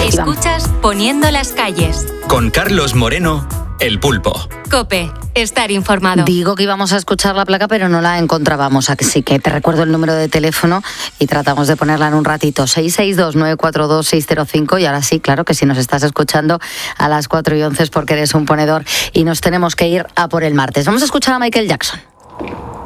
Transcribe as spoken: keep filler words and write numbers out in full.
Escuchas Poniendo las calles. Con Carlos Moreno, El Pulpo. COPE, estar informado. Digo que íbamos a escuchar la placa, pero no la encontrábamos, así que te recuerdo el número de teléfono y tratamos de ponerla en un ratito. seis seis dos, nueve cuatro dos, seis cero cinco. Y ahora sí, claro que si nos estás escuchando a las cuatro y once es porque eres un ponedor y nos tenemos que ir a por el martes. Vamos a escuchar a Michael Jackson.